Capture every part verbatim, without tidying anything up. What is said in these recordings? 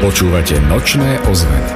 Počúvate Nočné ozveny.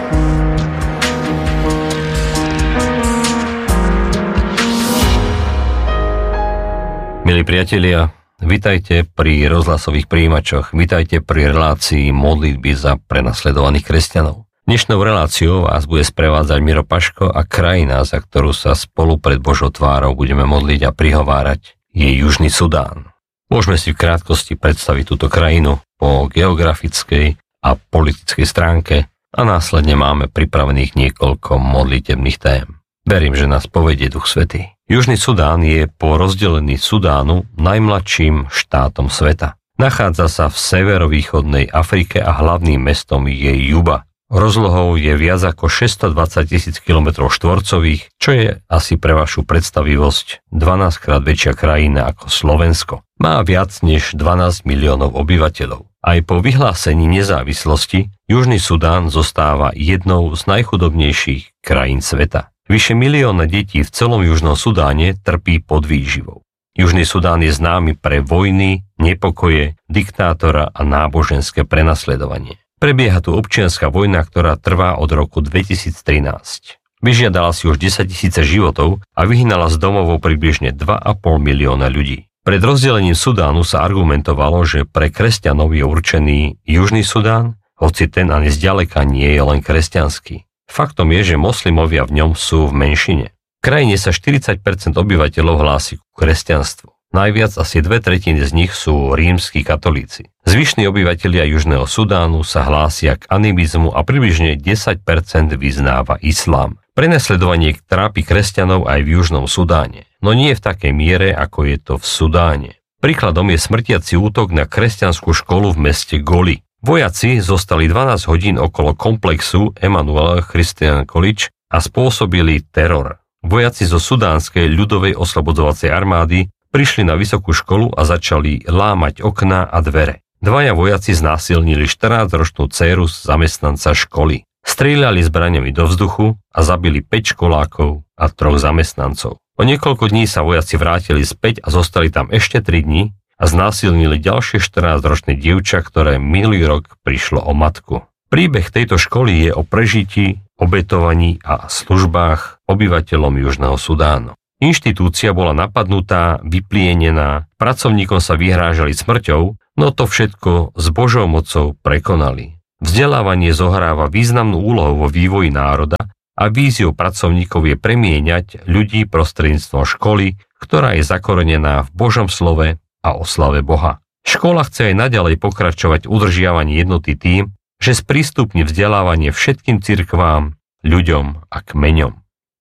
Milí priatelia, vitajte pri rozhlasových prijímačoch, vitajte pri relácii modlitby za prenasledovaných kresťanov. Dnešnou reláciou vás bude sprevádzať Miro Paško a krajina, za ktorú sa spolu pred Božou tvárou budeme modliť a prihovárať, je Južný Sudán. Môžeme si v krátkosti predstaviť túto krajinu po geografickej a politickej stránke a následne máme pripravených niekoľko modlitebných tém. Verím, že nás povedie Duch Svätý. Južný Sudán je po rozdelení Sudánu najmladším štátom sveta. Nachádza sa v severovýchodnej Afrike a hlavným mestom je Juba. Rozlohou je viac ako šesťstodvadsať tisíc kilometrov štvorcových, čo je asi pre vašu predstavivosť dvanásťkrát väčšia krajina ako Slovensko. Má viac než dvanásť miliónov obyvateľov. Aj po vyhlásení nezávislosti Južný Sudán zostáva jednou z najchudobnejších krajín sveta. Vyše milióna detí v celom Južnom Sudáne trpí podvýživou. Južný Sudán je známy pre vojny, nepokoje, diktátora a náboženské prenasledovanie. Prebieha tu občianska vojna, ktorá trvá od roku dvetisíctrinásť. Vyžiadala si už desaťtisíce životov a vyhnala z domovov približne dva a pol milióna ľudí. Pred rozdelením Sudánu sa argumentovalo, že pre kresťanov je určený Južný Sudán, hoci ten ani zďaleka nie je len kresťanský. Faktom je, že moslimovia v ňom sú v menšine. V krajine sa štyridsať percent obyvateľov hlási ku kresťanstvu. Najviac asi dve tretiny z nich sú rímski katolíci. Zvyšní obyvatelia Južného Sudánu sa hlásia k animizmu a približne desať percent vyznáva islám. Prenasledovanie trápi kresťanov aj v Južnom Sudáne, no nie v takej miere, ako je to v Sudáne. Príkladom je smrtiaci útok na kresťanskú školu v meste Goli. Vojaci zostali dvanásť hodín okolo komplexu Emmanuel Christian College a spôsobili teror. Vojaci zo Sudánskej ľudovej oslobodzovacej armády prišli na vysokú školu a začali lámať okná a dvere. Dvaja vojaci znásilnili štrnásťročnú dcéru z zamestnanca školy. Strieľali zbraňami do vzduchu a zabili päť školákov a troch zamestnancov. O niekoľko dní sa vojaci vrátili späť a zostali tam ešte tri dni a znásilnili ďalšie štrnásťročné dievča, ktoré minulý rok prišlo o matku. Príbeh tejto školy je o prežití, obetovaní a službách obyvateľom Južného Sudánu. Inštitúcia bola napadnutá, vyplienená, pracovníkom sa vyhrážali smrťou, no to všetko s Božou mocou prekonali. Vzdelávanie zohráva významnú úlohu vo vývoji národa a víziou pracovníkov je premieňať ľudí prostredníctvom školy, ktorá je zakorenená v Božom slove a oslave Boha. Škola chce aj naďalej pokračovať v udržiavaní jednoty tým, že sprístupní vzdelávanie všetkým cirkvám, ľuďom a kmeňom.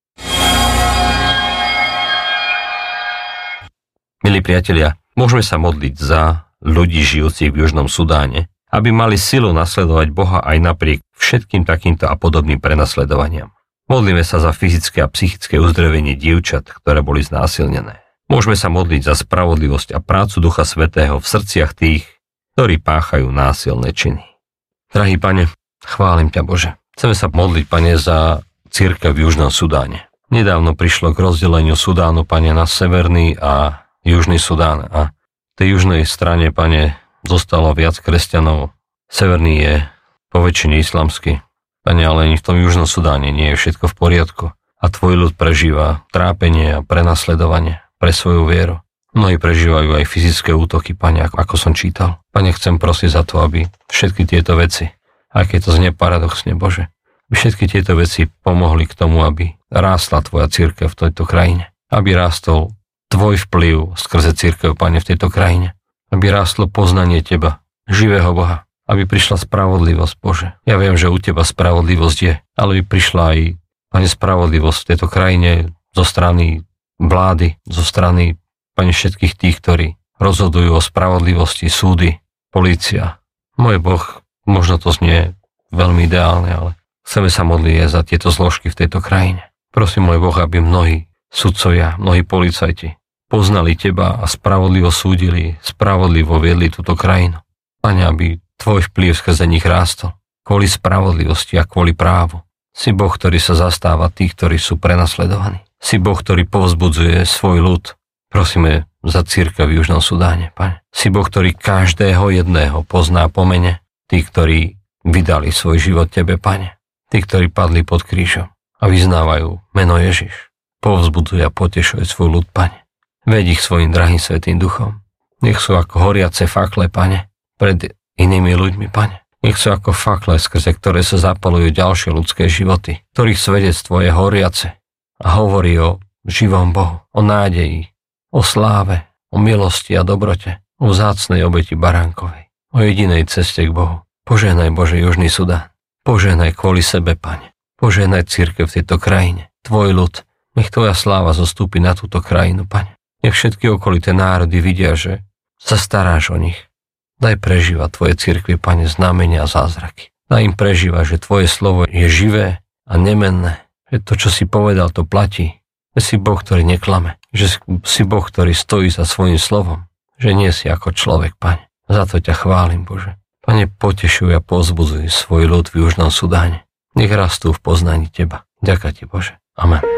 Milí priatelia, môžeme sa modliť za ľudí žijúcich v Južnom Sudáne, aby mali silu nasledovať Boha aj napriek všetkým takýmto a podobným prenasledovaniam. Modlíme sa za fyzické a psychické uzdravenie dievčat, ktoré boli znásilnené. Môžeme sa modliť za spravodlivosť a prácu Ducha Svätého v srdciach tých, ktorí páchajú násilné činy. Drahý Pane, chválim ťa Bože. Chceme sa modliť, Pane, za cirkev v Južnom Sudáne. Nedávno prišlo k rozdeleniu Sudánu, Pane, na severný a Južný Sudán a v tej južnej strane, Pane, zostalo viac kresťanov. Severný je po väčšine islamský. Pane, ale ani v tom Južnom Sudáne nie je všetko v poriadku a tvoj ľud prežíva trápenie a prenasledovanie pre svoju vieru. Mnohí prežívajú aj fyzické útoky, Pane, ako som čítal. Pane, chcem prosiť za to, aby všetky tieto veci, aj keď to znie paradoxne, Bože, aby všetky tieto veci pomohli k tomu, aby rástla tvoja cirkev v tejto krajine. Aby rástol tvoj vplyv skrze cirkev, Pane, v tejto krajine. Aby rástlo poznanie teba, živého Boha. Aby prišla spravodlivosť, Bože. Ja viem, že u teba spravodlivosť je, ale by prišla aj, Pane, spravodlivosť v tejto krajine zo strany vlády, zo strany, Pane, všetkých tých, ktorí rozhodujú o spravodlivosti, súdy, polícia. Môj Boh, možno to znie veľmi ideálne, ale chceme sa modliť za tieto zložky v tejto krajine. Prosím, môj Boh, aby mnohí sudcovia, mnohí policajti poznali teba a spravodlivo súdili, spravodlivo viedli túto krajinu. Pane, aby tvoj vplyv skrze nich rástol, kvôli spravodlivosti a kvôli právu. Si Boh, ktorý sa zastáva tých, ktorí sú prenasledovaní. Si Boh, ktorý povzbudzuje svoj ľud. Prosíme za cirkev v Južnom Sudáne, Pane. Si Boh, ktorý každého jedného pozná po mene. Tí, ktorí vydali svoj život Tebe, Pane. Tí, ktorí padli pod krížom a vyznávajú meno Ježiš. Povzbudzuj a potešuj svoj ľud, Pane. Veď ich svojim drahým svätým duchom. Nech sú ako horiace fakle, Pane, pred inými ľuďmi, Pane. Nech sú ako fakle, skrze ktoré sa zapalujú ďalšie ľudské životy, ktorých svedectvo je horiace a hovorí o živom Bohu, o nádeji, o sláve, o milosti a dobrote, o vzácnej obeti baránkovej, o jedinej ceste k Bohu. Požehnaj, Bože, Južný Sudán. Požehnaj kvôli sebe, Pane. Požehnaj cirkev v tejto krajine. Tvoj ľud. Nech Tvoja sláva zostúpi na túto krajinu, Pane. Nech všetky okolité národy vidia, že sa staráš o nich. Daj prežívať Tvoje cirkvi, Pane, znamenia a zázraky. Daj im prežívať, že Tvoje slovo je živé a nemenné. Že to, čo si povedal, to platí. Že si Boh, ktorý neklame. Že si Boh, ktorý stojí za svojím slovom. Že nie si ako človek, Pane. Za to ťa chválim, Bože. Pane, potešuj a povzbudzuj svoj ľud v Južnom Sudáne. Nech rastú v poznaní Teba. Ďakujem Ti, Bože. Amen.